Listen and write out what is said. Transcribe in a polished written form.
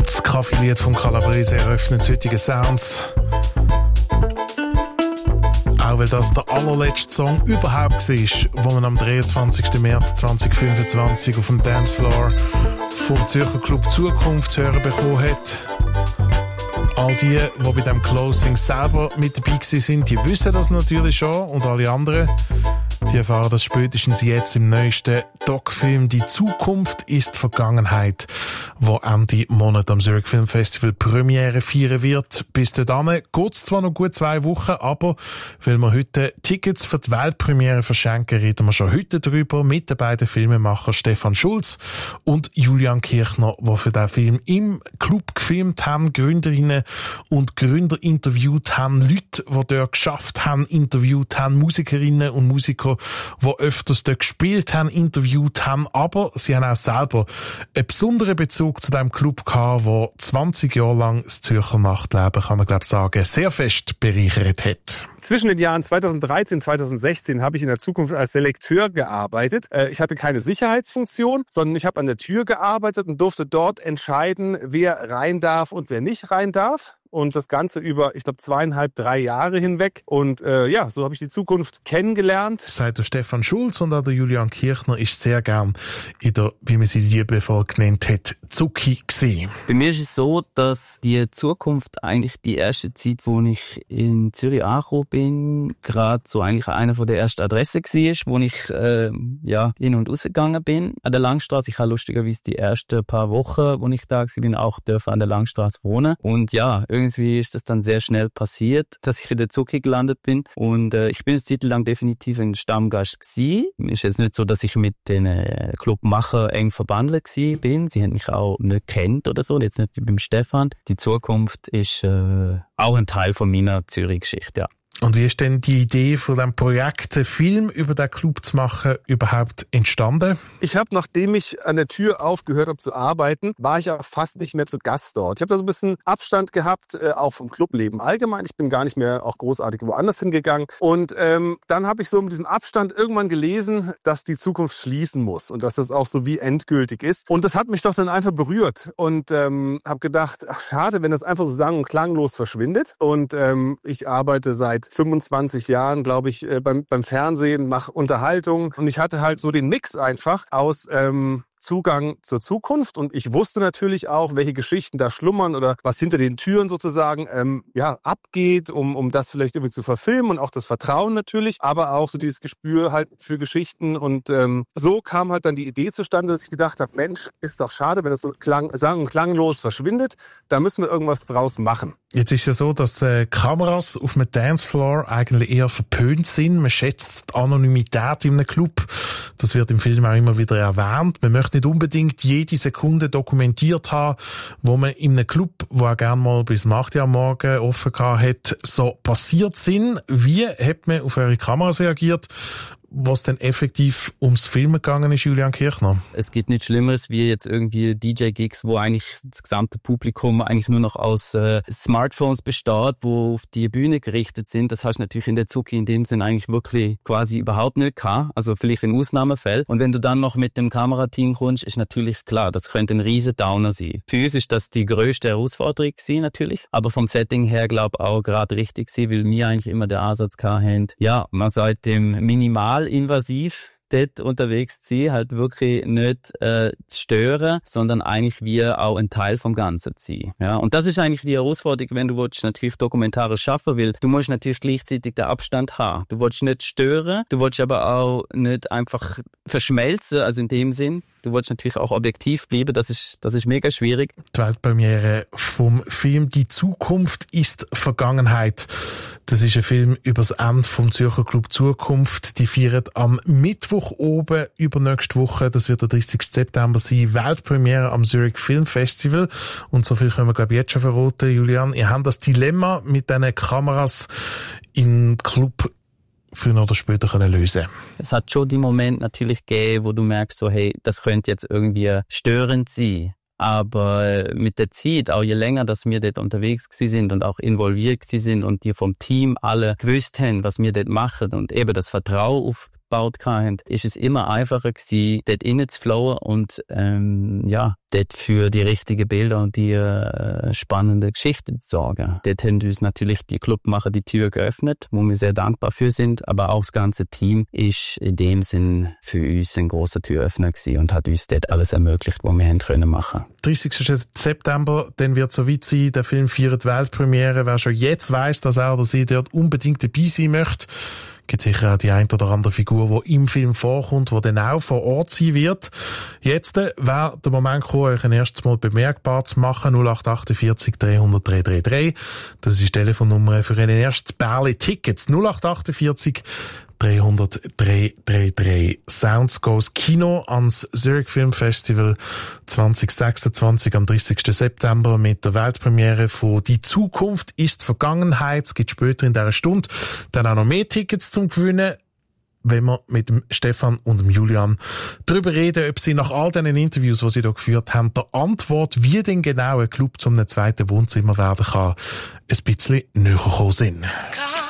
Das Kaffeelied von Calabrese eröffnet das heutige Sounds. Auch weil das der allerletzte Song überhaupt war, den man am 23. März 2025 auf dem Dancefloor vom Zürcher Club Zukunft zu hören bekommen hat. All die bei diesem Closing selber mit dabei sind, die wissen das natürlich schon, und alle anderen, die erfahren das spätestens jetzt im neuesten Doc-Film «Die Zukunft ist Vergangenheit», wo Ende Monat am Zurich Film Festival Premiere feiern wird. Bis dahin geht es zwar noch gut 2 Wochen, aber weil wir heute Tickets für die Weltpremiere verschenken, reden wir schon heute darüber mit den beiden Filmemachern Stefan Schulz und Julian Kirchner, die für diesen Film im Club gefilmt haben, Gründerinnen und Gründer interviewt haben, Leute, die dort geschafft haben, interviewt haben, Musikerinnen und Musiker, die öfters dort gespielt haben, interviewt haben, aber sie haben auch selber einen besonderen Bezug zu diesem Club gehabt, der 20 Jahre lang das Zürcher Nachtleben, kann man glaube ich sagen, sehr fest bereichert hat. Zwischen den Jahren 2013 und 2016 habe ich in der Zukunft als Selekteur gearbeitet. Ich hatte keine Sicherheitsfunktion, sondern ich habe an der Tür gearbeitet und durfte dort entscheiden, wer rein darf und wer nicht rein darf. Und das Ganze über, ich glaube, 2,5, 3 Jahre hinweg. Und so habe ich die Zukunft kennengelernt. Seit der Stefan Schulz und auch der Julian Kirchner ist sehr gern in der, wie man sie liebevoll genannt hat, Zucki gewesen. Bei mir ist es so, dass die Zukunft eigentlich die erste Zeit, wo ich in Zürich angekommen bin, gerade so eigentlich einer von der ersten Adressen war, wo ich hin und raus gegangen bin. An der Langstrasse, ich habe lustigerweise die ersten paar Wochen, wo ich da war, auch dürfen an der Langstrasse wohnen. Und ja, irgendwie ist das dann sehr schnell passiert, dass ich in der Zucki gelandet bin. Und ich bin eine Zeit lang definitiv ein Stammgast gewesen. Ist jetzt nicht so, dass ich mit den Clubmachern eng verbandelt gewesen bin. Sie haben mich auch nicht kennt oder so, jetzt nicht wie beim Stefan. Die Zukunft ist auch ein Teil von meiner Zürich-Geschichte, ja. Und wie ist denn die Idee von diesem Projekt, einen Film über den Club zu machen, überhaupt entstanden? Ich habe, nachdem ich an der Tür aufgehört habe zu arbeiten, war ich ja fast nicht mehr zu Gast dort. Ich habe da so ein bisschen Abstand gehabt, auch vom Clubleben allgemein. Ich bin gar nicht mehr auch großartig woanders hingegangen. Und dann habe ich so mit diesem Abstand irgendwann gelesen, dass die Zukunft schließen muss und dass das auch so wie endgültig ist. Und das hat mich doch dann einfach berührt und habe gedacht, ach, schade, wenn das einfach so sang- und klanglos verschwindet. Und ich arbeite seit 25 Jahren, glaube ich, beim Fernsehen, mache Unterhaltung. Und ich hatte halt so den Mix einfach aus Zugang zur Zukunft. Und ich wusste natürlich auch, welche Geschichten da schlummern oder was hinter den Türen sozusagen abgeht, um das vielleicht irgendwie zu verfilmen und auch das Vertrauen natürlich, aber auch so dieses Gespür halt für Geschichten. Und so kam halt dann die Idee zustande, dass ich gedacht habe, Mensch, ist doch schade, wenn das so sang- und klanglos verschwindet. Da müssen wir irgendwas draus machen. Jetzt ist ja so, dass Kameras auf einem Dancefloor eigentlich eher verpönt sind. Man schätzt die Anonymität in einem Club. Das wird im Film auch immer wieder erwähnt. Man möchte nicht unbedingt jede Sekunde dokumentiert haben, wo man in einem Club, wo auch gerne mal bis 8 Uhr am Morgen offen gehabt hat, so passiert sind. Wie hat man auf eure Kameras reagiert, was denn effektiv ums Filmen gegangen ist, Julian Kirchner? Es gibt nichts Schlimmeres wie jetzt irgendwie DJ-Gigs, wo eigentlich das gesamte Publikum eigentlich nur noch aus Smartphones besteht, wo auf die Bühne gerichtet sind. Das hast du natürlich in der Zucki in dem Sinn eigentlich wirklich quasi überhaupt nicht gehabt. Also vielleicht in Ausnahmefällen. Und wenn du dann noch mit dem Kamerateam kommst, ist natürlich klar, das könnte ein riesen Downer sein. Für uns ist das die grösste Herausforderung gewesen, natürlich. Aber vom Setting her, glaube ich, auch gerade richtig gewesen, weil wir eigentlich immer den Ansatz hatten, ja, man sollte dem minimalinvasiv dort unterwegs zu sein, halt wirklich nicht zu stören, sondern eigentlich wie auch ein Teil vom Ganzen zu sein. Ja, und das ist eigentlich die Herausforderung, wenn du willst, natürlich dokumentarisch schaffen, weil du musst natürlich gleichzeitig den Abstand haben. Du willst nicht stören, du willst aber auch nicht einfach verschmelzen, also in dem Sinn. Du willst natürlich auch objektiv bleiben, das ist mega schwierig. Die Weltpremiere vom Film «Die Zukunft ist Vergangenheit». Das ist ein Film über das Ende vom Zürcher Club Zukunft. Die feiern am Mittwoch oben übernächste Woche. Das wird der 30. September sein. Weltpremiere am Zurich Film Festival. Und so viel können wir, glaube ich, jetzt schon verraten, Julian. Ihr habt das Dilemma mit diesen Kameras im Club früher oder später können lösen. Es hat schon die Momente natürlich gegeben, wo du merkst, so, hey, das könnte jetzt irgendwie störend sein. Aber mit der Zeit, auch je länger, dass wir dort unterwegs gewesen sind und auch involviert gewesen sind und die vom Team alle gewusst haben, was wir dort machen und eben das Vertrauen auf gebaut haben, ist es immer einfacher gewesen, dort rein zu flowen und dort für die richtigen Bilder und die spannenden Geschichten zu sorgen. Dort haben uns natürlich die Clubmacher die Tür geöffnet, wo wir sehr dankbar für sind, aber auch das ganze Team ist in dem Sinn für uns ein grosser Türöffner gewesen und hat uns dort alles ermöglicht, was wir haben können machen. 30. September, dann wird es soweit sein, der Film feiert Weltpremiere. Wer schon jetzt weiss, dass er oder sie dort unbedingt dabei sein möchte, gibt sicher auch die ein oder andere Figur, die im Film vorkommt, die dann auch vor Ort sein wird. Jetzt wäre der Moment gekommen, euch ein erstes Mal bemerkbar zu machen. 0848 300 333. Das ist die Telefonnummer für ein erstes Bärli Tickets. 0848 300 333. Sounds Goes Kino ans Zurich Film Festival 2026 am 30. September mit der Weltpremiere von «Die Zukunft ist Vergangenheit». Es gibt später in dieser Stunde dann auch noch mehr Tickets zum Gewinnen, wenn wir mit dem Stefan und dem Julian darüber reden, ob sie nach all diesen Interviews, die sie hier geführt haben, der Antwort, wie denn genau ein Club zum zweiten Wohnzimmer werden kann, ein bisschen näher gekommen sind.